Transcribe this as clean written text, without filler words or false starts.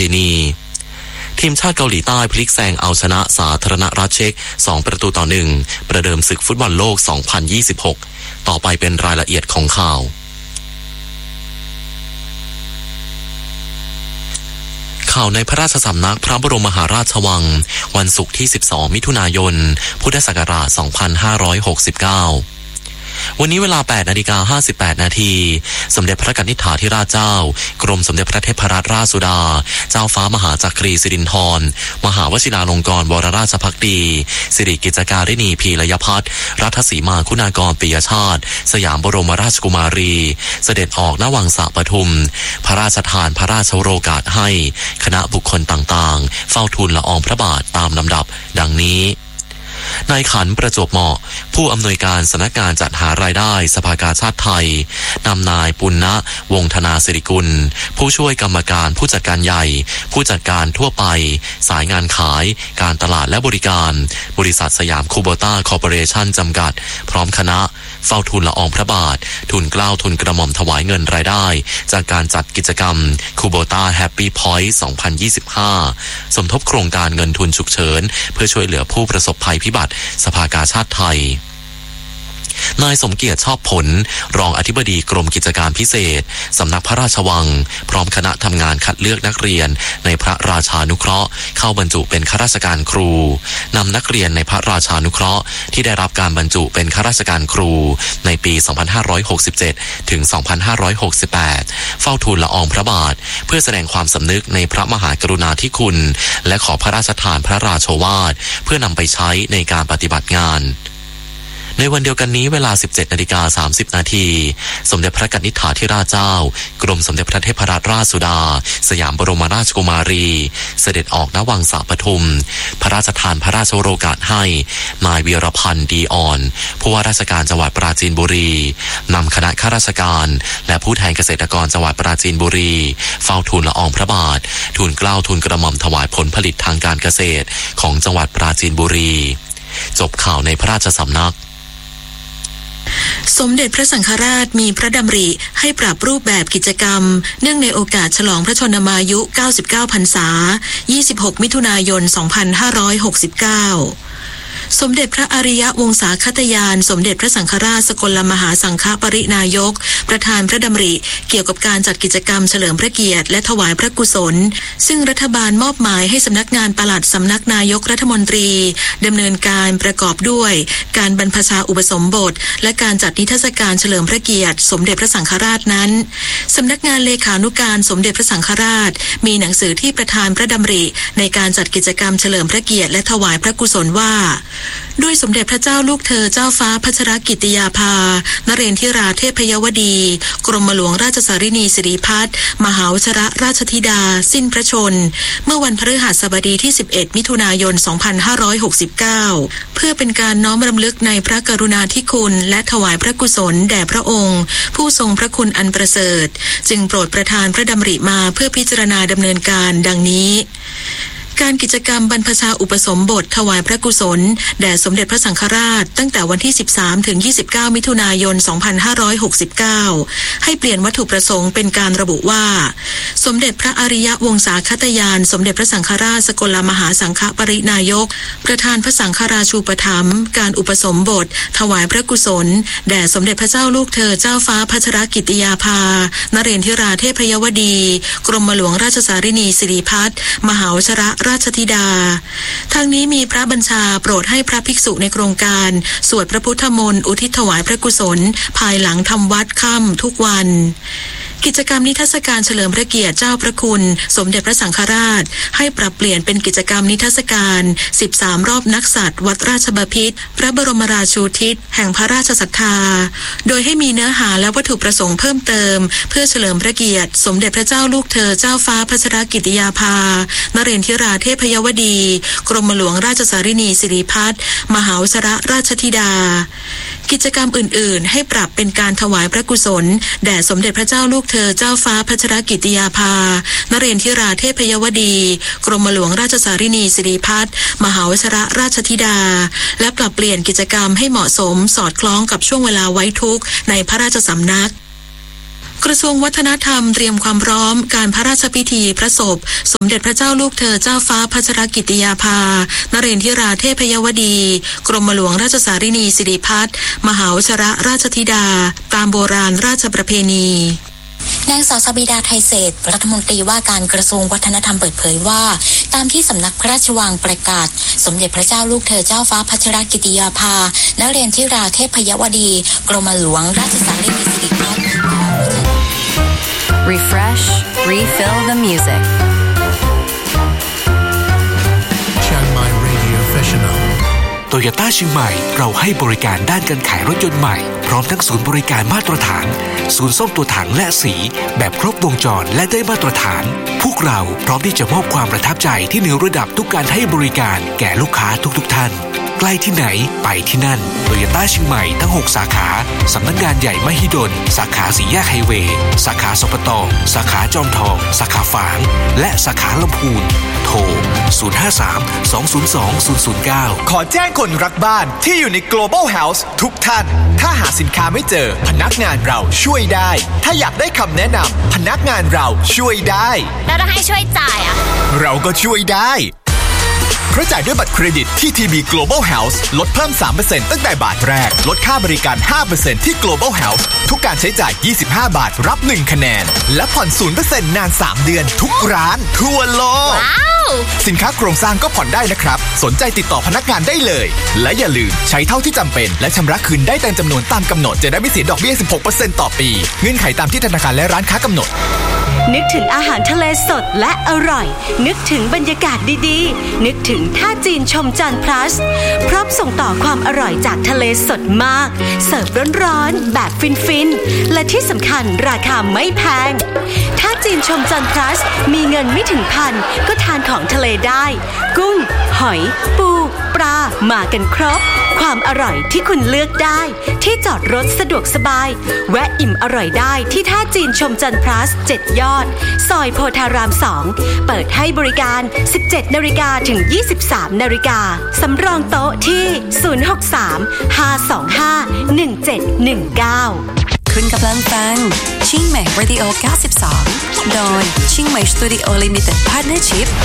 นีทีมชาติเกาหลีใต้พลิกแซงเอาชนะสาธารณรัฐเช็ก2-1ประเดิมศึกฟุตบอลโลก2026ต่อไปเป็นรายละเอียดของข่าวในพระราชสำนักพระบรมมหาราชวังวันศุกร์ที่12มิถุนายนพุทธศักราช2569วันนี้เวลา 8:58 นาทีสมเด็จพระกนิษฐาธิราชเจ้ากรมสมเด็จพระเทพรัตนราชสุดาเจ้าฟ้ามหาจักรีสิรินธรมหาวชิราลงกรณ์วรราชภักดีสิริกิจการิณีพีรยพัฒน์รัฐสีมาคุณากรปิยชาติสยามบรมราชกุมารีเสด็จออกณวังสะปทุมพระราชทานพระราชโองการให้คณะบุคคลต่างๆเฝ้าทูลละอองพระบาทตามลำดับดังนี้นายขันประจวบเหมาะผู้อำนวยการสำนักงานจัดหารายได้สภากาชาติไทยนำนายปุณณวงธนาสิริกุลผู้ช่วยกรรมการผู้จัดการใหญ่ผู้จัดการทั่วไปสายงานขายการตลาดและบริการบริษัทสยามคูโบต้าคอร์ปอเรชั่นจำกัดพร้อมคณะเฝ้าทูลละอองพระบาททูลเกล้าทูลกระหม่อมถวายเงินรายได้จากการจัดกิจกรรมคูโบต้าแฮปปี้พอยต์2025สมทบโครงการเงินทุนฉุกเฉินเพื่อช่วยเหลือผู้ประสบภัยพิบัติสภากาชาติไทยนายสมเกียรติชอบผลรองอธิบดีกรมกิจการพิเศษสำนักพระราชวังพร้อมคณะทำงานคัดเลือกนักเรียนในพระราชานุเคราะห์เข้าบรรจุเป็นข้าราชการครูนำนักเรียนในพระราชานุเคราะห์ที่ได้รับการบรรจุเป็นข้าราชการครูในปี2567ถึง2568เฝ้าทูลละอองพระบาทเพื่อแสดงความสำนึกในพระมหากรุณาธิคุณและขอพระราชทานพระราโชวาทเพื่อนำไปใช้ในการปฏิบัติงานในวันเดียวกันนี้เวลา 17:30 นาทีสมเด็จพระกนิษฐาธิราชเจ้ากรมสมเด็จพระเทพรัตนราชสุดาสยามบรมราชกุมารีเสด็จออกณวังสะปทุมพระราชทานพระราชโองการให้นายวีรพันธ์ดีอ่อนผู้ว่าราชการจังหวัดปราจีนบุรีนำคณะข้าราชการและผู้แทนเกษตรกรจังหวัดปราจีนบุรีเฝ้าทูลละอองพระบาททูลเกล้าทูลกระหม่อมถวายผลผลิตทางการเกษตรของจังหวัดปราจีนบุรีจบข่าวในพระราชสำนักสมเด็จพระสังฆราชมีพระดำริให้ปรับรูปแบบกิจกรรมเนื่องในโอกาสฉลองพระชนมายุ99พรรษา26มิถุนายน2569สมเด็จพระอริยวงศาคตยานสมเด็จพระสังฆราชสกลมหาสังฆปรินายกประธานพระดำริเกี่ยวกับการจัดกิจกรรมเฉลิมพระเกียรติและถวายพระกุศลซึ่งรัฐบาลมอบหมายให้สำนักงานปลัดสำนักนายกรัฐมนตรีดำเนินการประกอบด้วยการบรรพชาอุปสมบทและการจัดนิทรรศการเฉลิมพระเกียรติสมเด็จพระสังฆราชนั้นสำนักงานเลขานุการสมเด็จพระสังฆราชมีหนังสือที่ประธานพระดำริในการจัดกิจกรรมเฉลิมพระเกียรติและถวายพระกุศลว่าด้วยสมเด็จพระเจ้าลูกเธอเจ้าฟ้าพัชรกิติยาภานเรนทิราเทพยวดีกรมหลวงราชสารินีสิริพัฒน์มหาวชรราชธิดาสิ้นพระชนเมื่อวันพฤหัสบดีที่11มิถุนายน2569เพื่อเป็นการน้อมรำลึกในพระกรุณาธิคุณและถวายพระกุศลแด่พระองค์ผู้ทรงพระคุณอันประเสริฐจึงโปรดประทานพระดำริมาเพื่อพิจารณาดำเนินการดังนี้การกิจกรรมบรรพชาอุปสมบทถวายพระกุศลแด่สมเด็จพระสังฆราชตั้งแต่วันที่13ถึง29มิถุนายน2569ให้เปลี่ยนวัตถุประสงค์เป็นการระบุว่าสมเด็จพระอริยวงศาคตยานสมเด็จพระสังฆราชสกลมหาสังฆปรินายกประธานพระสังฆราชูปถัมภ์การอุปสมบทถวายพระกุศลแด่สมเด็จพระเจ้าลูกเธอเจ้าฟ้าพัชรกิติยาภานเรนทิราเทพยวดีกรมหลวงราชสารินีสิริพัฒน์มหาวชรราชธิดาทางนี้มีพระบัญชาโปรดให้พระภิกษุในโครงการสวดพระพุทธมนต์อุทิศถวายพระกุศลภายหลังทำวัดค่ำทุกวันกิจกรรมนิทรรศการเฉลิมพระเกียรติเจ้าพระคุณสมเด็จพระสังฆราชให้ปรับเปลี่ยนเป็นกิจกรรมนิทรรศการ13รอบนักสัตว์วัดราชบพิตรพระบรมราชูทิศแห่งพระราชศรัทธาโดยให้มีเนื้อหาและวัตถุประสงค์เพิ่มเติมเพื่อเฉลิมพระเกียรติสมเด็จพระเจ้าลูกเธอเจ้าฟ้าพัชรกิติยาภานเรนทิราเทพยวดีกรมหลวงราชสารินีสิริพัฒน์มหาวชรราชธิดากิจกรรมอื่นๆให้ปรับเป็นการถวายพระกุศลแด่สมเด็จพระเจ้าลูกเธอเจ้าฟ้าพัชรกิติยาภานเรนทิราเทพยวดีกรมหลวงราชสารินีสิริพัฒน์มหาวชรราชธิดาและปรับเปลี่ยนกิจกรรมให้เหมาะสมสอดคล้องกับช่วงเวลาไว้ทุกข์ในพระราชสำนักกระทรวงวัฒนธรรมเตรียมความพร้อมการพระราชพิธีพระศพสมเด็จพระเจ้าลูกเธอเจ้าฟ้าพัชรกิติยาภานเรนทิราเทพยวดีกรมหลวงราชสารินีสิริพัฒน์มหาวชรราชธิดาตามโบราณราชประเพณีนางสาวสบิดาไทยเศรษฐ์รัฐมนตรีว่าการกระทรวงวัฒนธรรมเปิดเผยว่าตามที่สำนักพระราชวังประกาศสมเด็จพระเจ้าลูกเธอเจ้าฟ้าพัชรกิติยาภานเรนทิราเทพยวดีกรมหลวงราชสารินีสิริพัฒน์ Refresh, refill the music. Chiang Mai Radio Professional โตโยต้าเชียงใหม่เราให้บริการด้านการขายรถยนต์ใหม่พร้อมทั้งศูนย์บริการมาตรฐานศูนย์ซ่อมตัวถังและสีแบบครบวงจรและได้มาตรฐานพวกเราพร้อมที่จะมอบความประทับใจที่เหนือระดับทุกการให้บริการแก่ลูกค้าทุกท่านใกล้ที่ไหนไปที่นั่นโตโยต้าเชียงใหม่ทั้ง6สาขาสำนักงานใหญ่มหิดลสาขาสี่แยกไฮเวย์สาขาสปตสาขาจอมทองสาขาฝางและสาขาลำพูนโทร053-202-009 ขอแจ้งคนรักบ้านที่อยู่ใน Global House ทุกท่านถ้าหาสินค้าไม่เจอพนักงานเราช่วยได้ถ้าอยากได้คำแนะนำพนักงานเราช่วยได้แล้วถ้าให้ช่วยจ่ายอ่ะเราก็ช่วยได้เพราะจ่ายด้วยบัตรเครดิตที่ TB Global House ลดเพิ่ม 3% ตั้งแต่บาทแรกลดค่าบริการ 5% ที่ Global House ทุกการใช้จ่าย25 บาทรับ1คะแนนและผ่อน 0% นาน3เดือนทุกร้านทั่วโลกสินค้าโครงสร้างก็ผ่อนได้นะครับสนใจติดต่อพนักงานได้เลยและอย่าลืมใช้เท่าที่จำเป็นและชำระคืนได้เต็มจำนวนตามกำหนดจะได้ไม่เสียดอกเบี้ย 16% ต่อปีเงื่อนไขตามที่ธนาคารและร้านค้ากำหนดนึกถึงอาหารทะเลสดและอร่อยนึกถึงบรรยากาศดีๆนึกถึงท่าจีนชมจันทร์ plus พร้อมส่งต่อความอร่อยจากทะเลสดมากเสิร์ฟร้อนๆแบบฟินๆและที่สำคัญราคาไม่แพงท่าจีนชมจันทร์ plus มีเงินไม่ถึงพันก็ทานของทะเลได้กุ้งหอยปูปลามากันครบความอร่อยที่คุณเลือกได้ที่จอดรถสะดวกสบายแวะอิ่มอร่อยได้ที่ท่าจีนชมจันทร์ plus 7 ยอดซอยโพธาราม 2เปิดให้บริการ 17 น.ถึง 23 น.สำรองโต๊ะที่ 063-525-1719 คุณกำลังฟังชิงใหม่ Radio 92 โดยชิงใหม่ Studio Limited Partnership